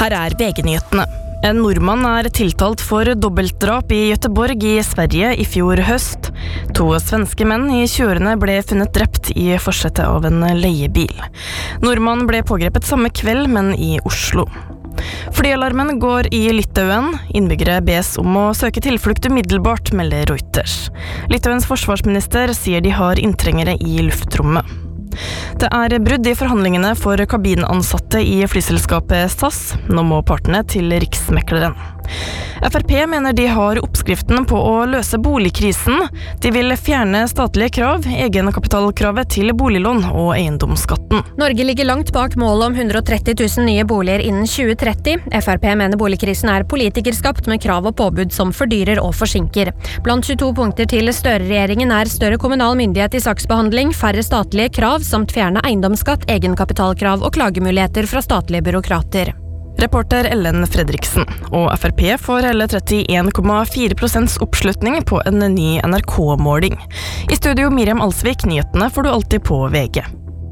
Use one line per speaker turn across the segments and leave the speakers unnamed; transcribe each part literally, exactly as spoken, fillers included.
Her er V G-nyhetene. En nordmann er tiltalt for dobbeltdrap i Göteborg i Sverige i fjor høst. To svenske menn i tjueårene ble funnet drept i forsetet av en leiebil. Nordmannen ble pågrepet samme kveld, men i Oslo. Flyalarmen går i Litauen. Innbyggere bes om å søke tilflukt umiddelbart, melder Reuters. Litauens forsvarsminister sier de har inntrengere i luftrommet. Det er brudd i forhandlingene for kabinansatte i flyselskapet S A S. Nå må partene til Riksmekleren. F R P mener de har oppskriften på å løse boligkrisen. De vil fjerne statlige krav, egenkapitalkravet til boliglån og eiendomsskatten.
Norge ligger langt bak målet om hundre og tretti tusen nye boliger innen tjue tretti. F R P mener boligkrisen er politikerskapt med krav og påbud som fordyrer og forsinker. Blant tjueto punkter til Støre-regjeringen er større kommunal myndighet i saksbehandling, færre statlige krav samt fjerne eiendomsskatt, egenkapitalkrav og klagemuligheter fra statlige byråkrater.
Reporter Ellen Fredriksen, og F R P får hele trettien komma fire prosent oppslutning på en ny N R K-måling. I studio Miriam Alsvik, nyhetene får du alltid på V G.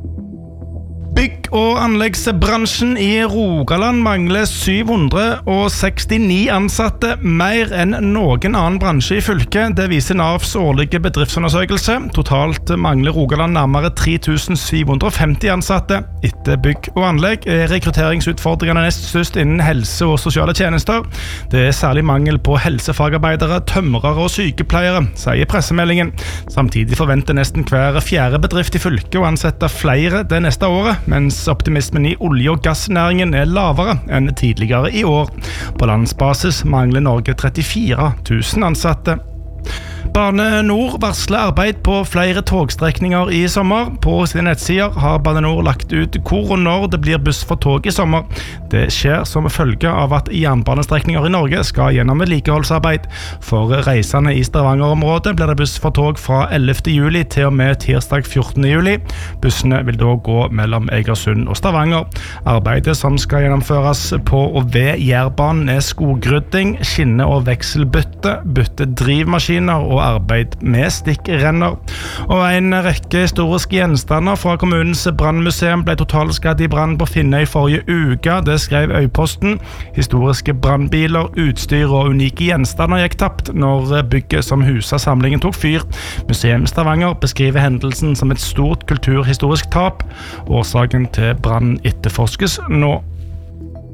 Bygg- og anleggsbransjen i Rogaland mangler syv hundre sekstini ansatte, mer enn noen annen bransje i fylket. Det viser Navs årlige bedriftsundersøkelse. Totalt mangler Rogaland nærmere tre tusen syv hundre femti ansatte. Etter bygg og anlegg er rekrutteringsutfordringene nest størst innen helse og sosiale tjenester. Det er særlig mangel på helsefagarbeidere, tømrere og sykepleiere, sier pressemeldingen. Samtidig forventer nesten hver fjerde bedrift i fylket å ansette flere det neste året, mens optimismen i olje- og gassnæringen er lavere enn tidligere i år. På landsbasis mangler Norge trettifire tusen ansatte. Bane Nor varsler arbeid på flere togstrekninger i sommer. På sine nettsider har Bane Nor lagt ut hvor og når det blir buss for tog i sommer. Det skjer som følge av at jernbanestrekninger i Norge skal gjennom vedlikeholdsarbeid. For reisende i Stavanger-området blir det buss for tog fra ellevte juli til og med tirsdag fjortende juli. Bussene vil da gå mellom Egersund og Stavanger. Arbeidet som skal gjennomføres på og ved Jærbanen er skogrydding, skinne- og vekselbytte, bytte drivmaskiner og arbeid med stikkrenner. Og en rekke historiske gjenstander fra kommunens brannmuseum ble totalskadd i brann på Finnøy forrige uke. Det skrev Øyposten. Historiske brannbiler, utstyr og unike gjenstander gikk tapt når bygget som huset samlingen tok fyr. Museum Stavanger beskriver hendelsen som et stort kulturhistorisk tap. Årsaken til brann etterforskes nå.